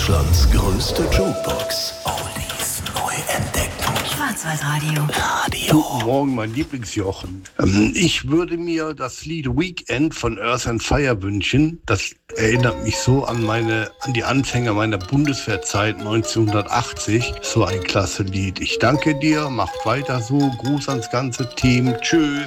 Deutschlands größte Jukebox. Oldies neu entdecken. Schwarzwaldradio. Guten Morgen, mein Lieblingsjochen. Ich würde mir das Lied Weekend von Earth and Fire wünschen. Das erinnert mich so an die Anfänge meiner Bundeswehrzeit 1980. So ein klasse Lied. Ich danke dir, macht weiter so. Gruß ans ganze Team. Tschüss.